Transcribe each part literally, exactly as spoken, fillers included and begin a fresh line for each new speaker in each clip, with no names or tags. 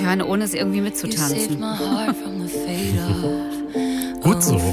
Musik hören, ohne es irgendwie mitzutanzen.
Gut so.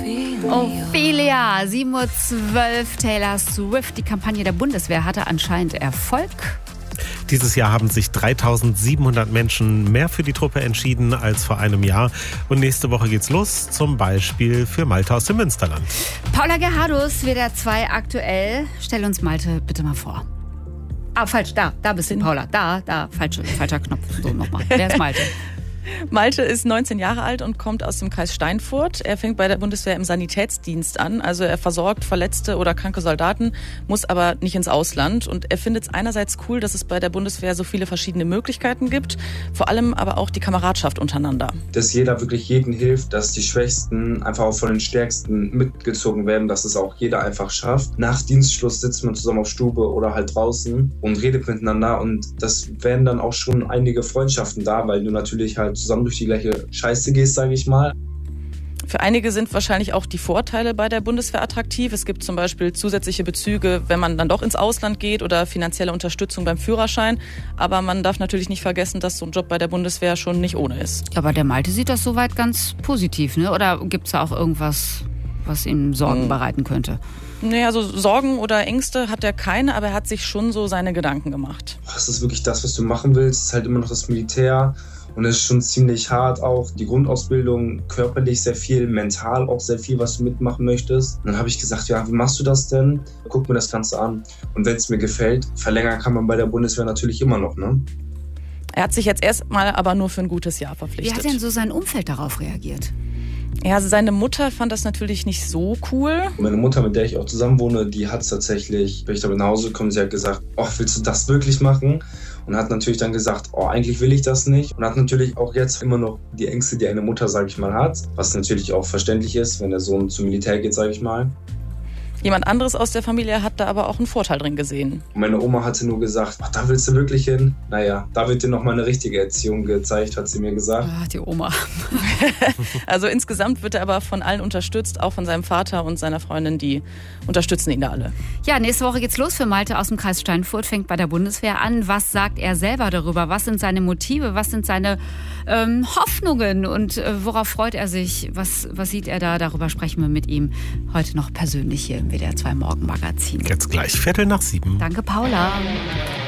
Ophelia, sieben Uhr zwölf, Taylor Swift. Die Kampagne der Bundeswehr hatte anscheinend Erfolg.
Dieses Jahr haben sich dreitausendsiebenhundert Menschen mehr für die Truppe entschieden als vor einem Jahr. Und nächste Woche geht's los, zum Beispiel für Malte aus dem Münsterland.
Paula Gerhardus, W D R zwei aktuell. Stell uns Malte bitte mal vor. Ah, falsch, da, da bist du, Paula. Da, da, falscher, falscher Knopf. So, nochmal. Wer ist Malte?
Malte ist neunzehn Jahre alt und kommt aus dem Kreis Steinfurt. Er fängt bei der Bundeswehr im Sanitätsdienst an. Also er versorgt verletzte oder kranke Soldaten, muss aber nicht ins Ausland. Und er findet es einerseits cool, dass es bei der Bundeswehr so viele verschiedene Möglichkeiten gibt. Vor allem aber auch die Kameradschaft untereinander.
Dass jeder wirklich jedem hilft, dass die Schwächsten einfach auch von den Stärksten mitgezogen werden, dass es auch jeder einfach schafft. Nach Dienstschluss sitzt man zusammen auf Stube oder halt draußen und redet miteinander. Und das werden dann auch schon einige Freundschaften da, weil du natürlich halt zusammen durch die gleiche Scheiße gehst, sage ich mal.
Für einige sind wahrscheinlich auch die Vorteile bei der Bundeswehr attraktiv. Es gibt zum Beispiel zusätzliche Bezüge, wenn man dann doch ins Ausland geht oder finanzielle Unterstützung beim Führerschein. Aber man darf natürlich nicht vergessen, dass so ein Job bei der Bundeswehr schon nicht ohne ist.
Aber der Malte sieht das soweit ganz positiv, ne? Oder gibt es da auch irgendwas, was ihm Sorgen hm. bereiten könnte?
Nee, also Sorgen oder Ängste hat er keine, aber er hat sich schon so seine Gedanken gemacht.
Das ist wirklich das, was du machen willst. Es ist halt immer noch das Militär. Und es ist schon ziemlich hart auch, die Grundausbildung, körperlich sehr viel, mental auch sehr viel, was du mitmachen möchtest. Und dann habe ich gesagt, ja, wie machst du das denn? Guck mir das Ganze an. Und wenn es mir gefällt, verlängern kann man bei der Bundeswehr natürlich immer noch, ne?
Er hat sich jetzt erstmal aber nur für ein gutes Jahr verpflichtet.
Wie hat denn so sein Umfeld darauf reagiert?
Ja, also seine Mutter fand das natürlich nicht so cool.
Meine Mutter, mit der ich auch zusammen wohne, die hat es tatsächlich, wenn ich damit nach Hause komme, sie hat gesagt, oh, willst du das wirklich machen? Und hat natürlich dann gesagt, oh, eigentlich will ich das nicht. Und hat natürlich auch jetzt immer noch die Ängste, die eine Mutter, sage ich mal, hat. Was natürlich auch verständlich ist, wenn der Sohn zum Militär geht, sage ich mal.
Jemand anderes aus der Familie hat da aber auch einen Vorteil drin gesehen.
Meine Oma hatte nur gesagt, ach, da willst du wirklich hin? Naja, da wird dir noch mal eine richtige Erziehung gezeigt, hat sie mir gesagt.
Ah, die Oma.
Also insgesamt wird er aber von allen unterstützt, auch von seinem Vater und seiner Freundin, die unterstützen ihn da alle.
Ja, nächste Woche geht's los für Malte aus dem Kreis Steinfurt, fängt bei der Bundeswehr an. Was sagt er selber darüber? Was sind seine Motive? Was sind seine ähm, Hoffnungen? Und äh, worauf freut er sich? Was, was sieht er da? Darüber sprechen wir mit ihm heute noch persönlich hier im W D R zwei Morgenmagazin.
Jetzt gleich Viertel nach sieben.
Danke, Paula.